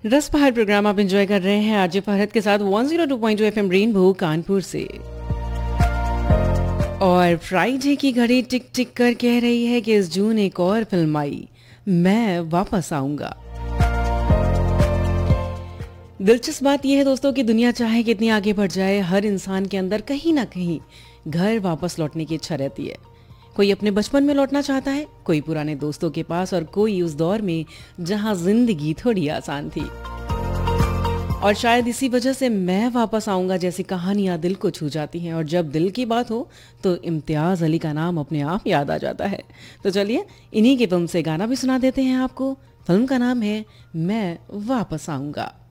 रस पहाड़ प्रोग्राम आप एंजॉय कर रहे हैं आरजे फहरत के साथ 102.2 एफएम रेनबो कानपुर से। और फ्राइडे की घड़ी टिक टिक कर कह रही है कि इस जून एक और फिल्म आई, मैं वापस आऊंगा। दिलचस्प बात यह है दोस्तों कि दुनिया चाहे कितनी आगे बढ़ जाए, हर इंसान के अंदर कहीं ना कहीं घर वापस लौटने की इच्छा रहती है। कोई अपने बचपन में लौटना चाहता है, कोई पुराने दोस्तों के पास, और कोई उस दौर में जहां जिंदगी थोड़ी आसान थी। और शायद इसी वजह से मैं वापस आऊंगा जैसी कहानियां दिल को छू जाती हैं, और जब दिल की बात हो तो इम्तियाज अली का नाम अपने आप याद आ जाता है। तो चलिए इन्हीं की फिल्म से गाना भी सुना देते हैं आपको। फिल्म का नाम है मैं वापस आऊंगा।